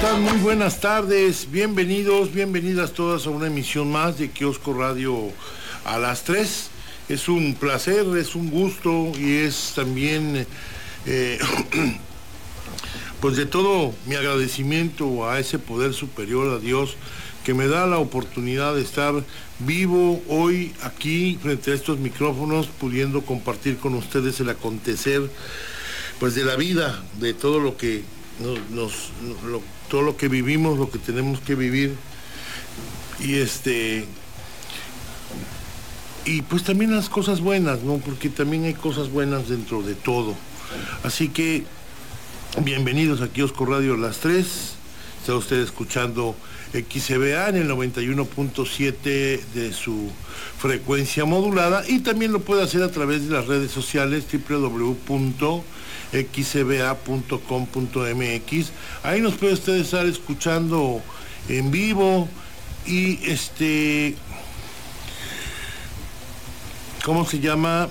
están? Muy buenas tardes, bienvenidos, bienvenidas todas a una emisión más de Kiosco Radio a las 3. Es un placer, es un gusto y es también, pues de todo mi agradecimiento a ese poder superior, a Dios, que me da la oportunidad de estar vivo hoy aquí frente a estos micrófonos, pudiendo compartir con ustedes el acontecer, pues de la vida, de todo lo que todo lo que vivimos, lo que tenemos que vivir, y pues también las cosas buenas, ¿no? Porque también hay cosas buenas dentro de todo. Así que bienvenidos a Kiosco Radio a las 3. Está usted escuchando XCBA en el 91.7 de su frecuencia modulada, y también lo puede hacer a través de las redes sociales www.xcba.com.mx. Ahí nos puede usted estar escuchando en vivo y ¿cómo se llama?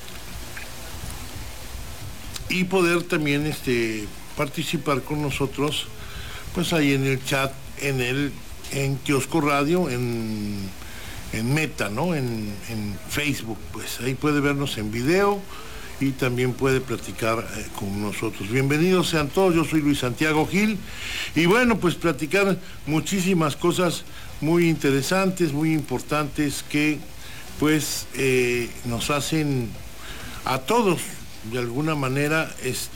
Y poder también participar con nosotros, pues ahí en el chat, en Kiosco Radio, en Meta, ¿no? En Facebook, pues ahí puede vernos en video y también puede platicar con nosotros. Bienvenidos sean todos, yo soy Luis Santiago Gil, y bueno, pues platicar muchísimas cosas muy interesantes, muy importantes, que pues nos hacen a todos, de alguna manera,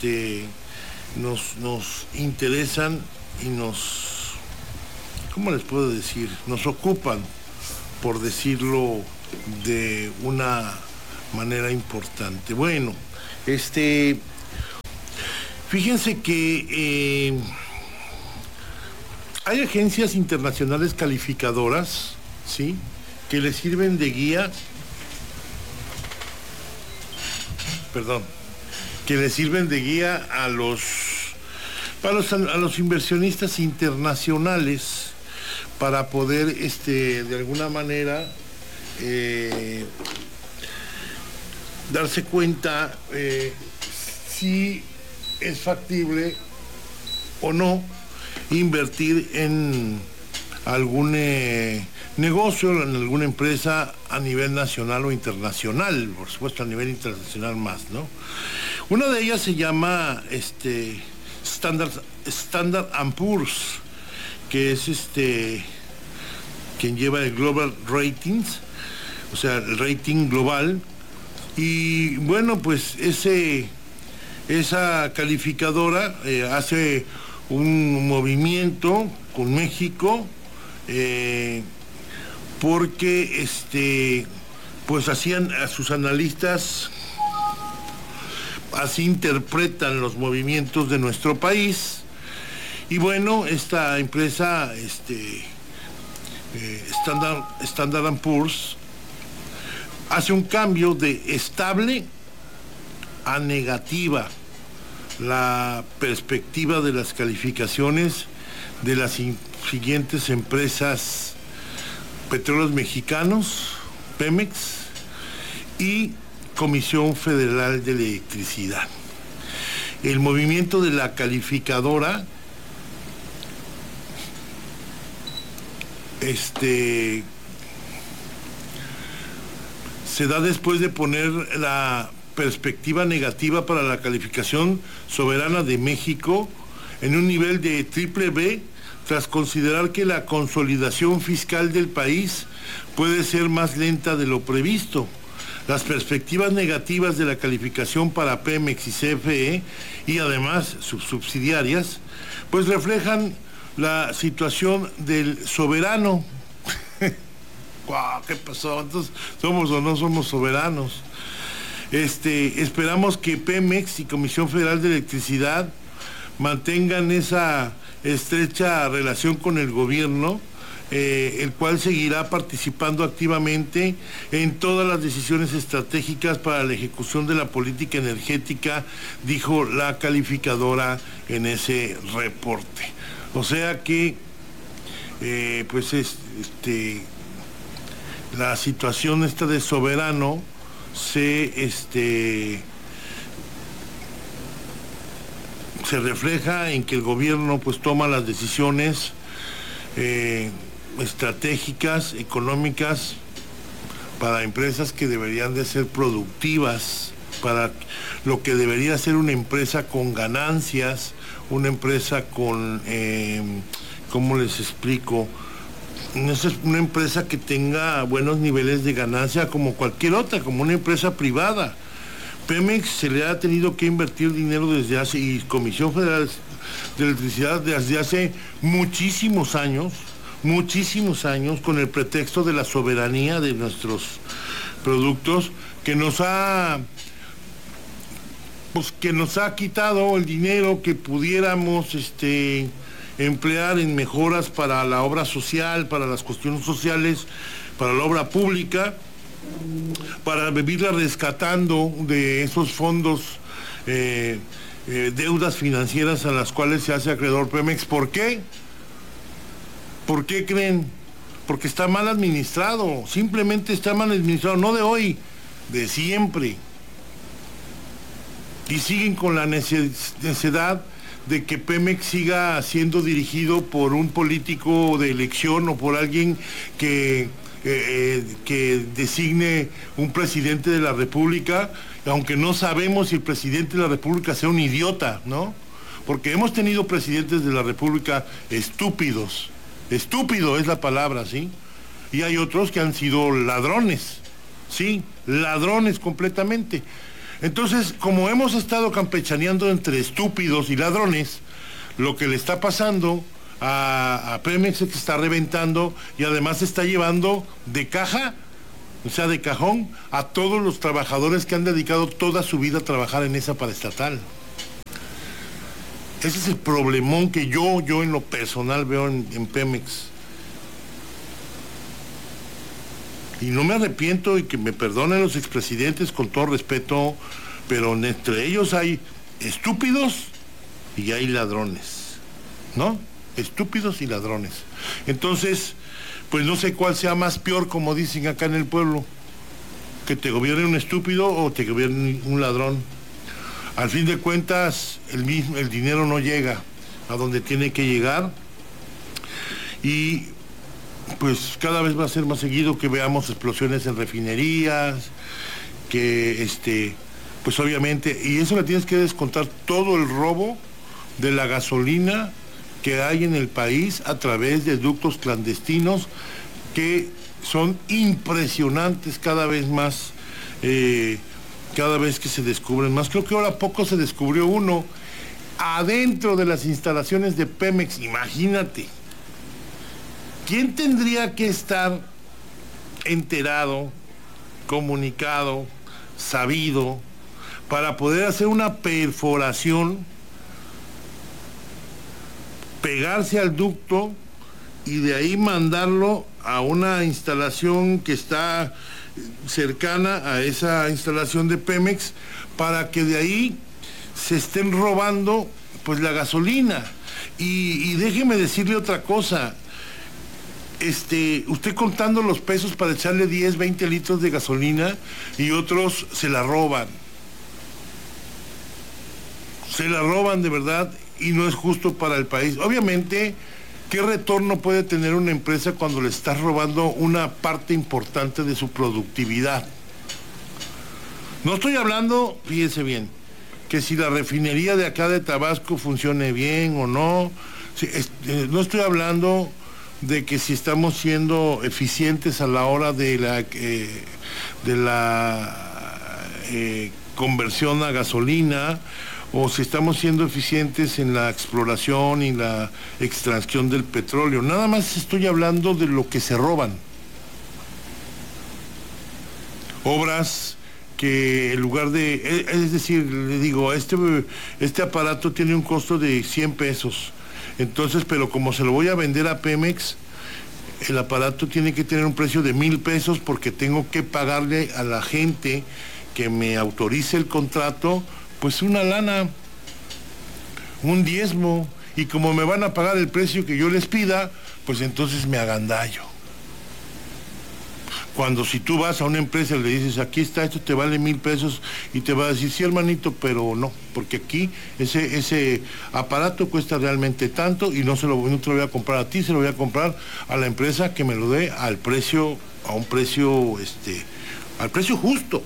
nos interesan y ¿cómo les puedo decir? Nos ocupan, por decirlo de una manera importante. Bueno, fíjense que hay agencias internacionales calificadoras, ¿sí?, que les sirven de guía, que les sirven de guía a los inversionistas internacionales, para poder de alguna manera darse cuenta si es factible o no invertir en algún negocio, en alguna empresa a nivel nacional o internacional, por supuesto a nivel internacional más, ¿no? Una de ellas se llama Standard & Poor's, que es quien lleva el Global Ratings, o sea, el rating global. Y bueno, pues esa calificadora hace un movimiento con México, porque pues hacían a sus analistas, así interpretan los movimientos de nuestro país. Y bueno, esta empresa, Standard & Poor's, hace un cambio de estable a negativa la perspectiva de las calificaciones de las siguientes empresas: Petróleos Mexicanos, Pemex y Comisión Federal de Electricidad. El movimiento de la calificadora se da después de poner la perspectiva negativa para la calificación soberana de México en un nivel de BBB, tras considerar que la consolidación fiscal del país puede ser más lenta de lo previsto. Las perspectivas negativas de la calificación para Pemex y CFE, y además sus subsidiarias, pues reflejan la situación del soberano. ¡Guau! ¿Qué pasó? Entonces, ¿somos o no somos soberanos? Esperamos que Pemex y Comisión Federal de Electricidad mantengan esa estrecha relación con el gobierno, el cual seguirá participando activamente en todas las decisiones estratégicas para la ejecución de la política energética, dijo la calificadora en ese reporte. O sea que pues la situación esta de soberano se se refleja en que el gobierno pues toma las decisiones estratégicas, económicas, para empresas que deberían de ser productivas, para lo que debería ser una empresa con ganancias, una empresa con, ¿cómo les explico? Una empresa que tenga buenos niveles de ganancia como cualquier otra, como una empresa privada. Pemex se le ha tenido que invertir dinero desde hace, y Comisión Federal de Electricidad desde hace muchísimos años, con el pretexto de la soberanía de nuestros productos, que nos ha quitado el dinero que pudiéramos emplear en mejoras para la obra social, para las cuestiones sociales, para la obra pública, para vivirla rescatando de esos fondos, deudas financieras a las cuales se hace acreedor Pemex. ¿Por qué? ¿Por qué creen? Porque está mal administrado, simplemente está mal administrado, no de hoy, de siempre. Y siguen con la necesidad de que Pemex siga siendo dirigido por un político de elección o por alguien que designe un presidente de la República, aunque no sabemos si el presidente de la República sea un idiota, ¿no? Porque hemos tenido presidentes de la República estúpidos. Estúpido es la palabra, ¿sí? Y hay otros que han sido ladrones, ¿sí? Ladrones completamente. Entonces, como hemos estado campechaneando entre estúpidos y ladrones, lo que le está pasando a Pemex es que está reventando y además está llevando de caja, o sea, de cajón, a todos los trabajadores que han dedicado toda su vida a trabajar en esa paraestatal. Ese es el problemón que yo en lo personal veo en Pemex. Y no me arrepiento, y que me perdonen los expresidentes con todo respeto, pero entre ellos hay estúpidos y hay ladrones, ¿no? Estúpidos y ladrones. Entonces, pues no sé cuál sea más peor, como dicen acá en el pueblo, que te gobierne un estúpido o te gobierne un ladrón. Al fin de cuentas, el dinero no llega a donde tiene que llegar, y pues cada vez va a ser más seguido que veamos explosiones en refinerías, que pues obviamente, y eso le tienes que descontar todo el robo de la gasolina que hay en el país a través de ductos clandestinos que son impresionantes cada vez más, cada vez que se descubren más. Creo que ahora poco se descubrió uno adentro de las instalaciones de Pemex. Imagínate. ¿Quién tendría que estar enterado, comunicado, sabido, para poder hacer una perforación, pegarse al ducto y de ahí mandarlo a una instalación que está cercana a esa instalación de Pemex, para que de ahí se estén robando pues la gasolina? Y déjeme decirle otra cosa. Usted contando los pesos para echarle 10, 20 litros de gasolina, y otros se la roban. Se la roban de verdad, y no es justo para el país. Obviamente, ¿qué retorno puede tener una empresa cuando le estás robando una parte importante de su productividad? No estoy hablando, fíjese bien, que si la refinería de acá de Tabasco funcione bien o no. No estoy hablando de que si estamos siendo eficientes a la hora de la conversión a gasolina, o si estamos siendo eficientes en la exploración y la extracción del petróleo. Nada más estoy hablando de lo que se roban. Obras que en lugar de, es decir, le digo, este aparato tiene un costo de 100 pesos. Entonces, pero como se lo voy a vender a Pemex, el aparato tiene que tener un precio de 1,000 pesos, porque tengo que pagarle a la gente que me autorice el contrato, pues una lana, un diezmo, y como me van a pagar el precio que yo les pida, pues entonces me agandallo. Cuando si tú vas a una empresa y le dices, aquí está, esto te vale 1,000 pesos, y te va a decir, sí, hermanito, pero no, porque aquí ese aparato cuesta realmente tanto y no te lo voy a comprar a ti, se lo voy a comprar a la empresa que me lo dé al precio justo.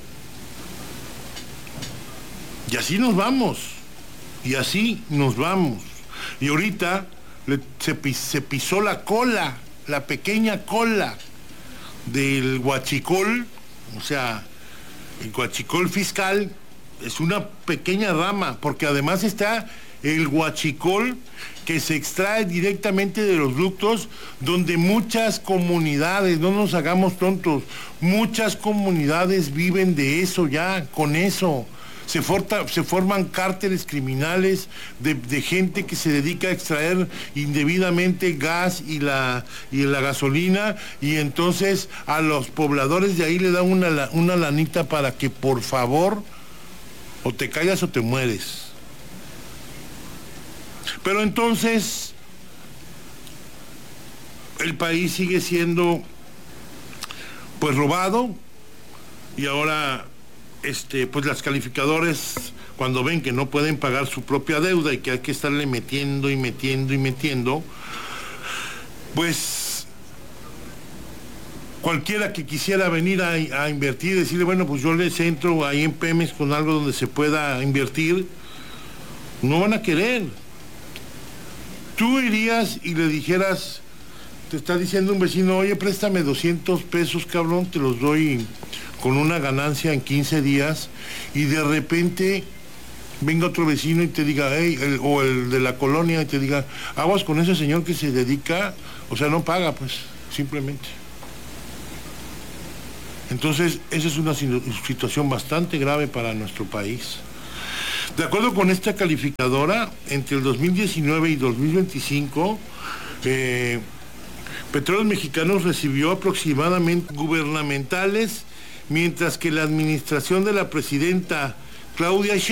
Y así nos vamos. Y así nos vamos. Y ahorita se pisó la cola, la pequeña cola del huachicol, o sea, el huachicol fiscal es una pequeña rama, porque además está el huachicol que se extrae directamente de los ductos, donde muchas comunidades, no nos hagamos tontos, muchas comunidades viven de eso ya, con eso. Se forman cárteles criminales de gente que se dedica a extraer indebidamente gas y la gasolina, y entonces a los pobladores de ahí le dan una lanita para que por favor o te callas o te mueres. Pero entonces el país sigue siendo pues robado, y ahora pues las calificadoras, cuando ven que no pueden pagar su propia deuda y que hay que estarle metiendo y metiendo y metiendo, pues cualquiera que quisiera venir a invertir, decirle, bueno, pues yo les entro ahí en Pemex con algo donde se pueda invertir, no van a querer. Tú irías y le dijeras, te está diciendo un vecino, oye, préstame 200 pesos, cabrón, te los doy con una ganancia en 15 días, y de repente venga otro vecino y te diga, hey, o el de la colonia, y te diga, aguas con ese señor que se dedica, o sea, no paga, pues, simplemente. Entonces, esa es una situación bastante grave para nuestro país. De acuerdo con esta calificadora, entre el 2019 y 2025, Petróleos Mexicanos recibió aproximadamente gubernamentales, mientras que la administración de la presidenta Claudia Sheinbaum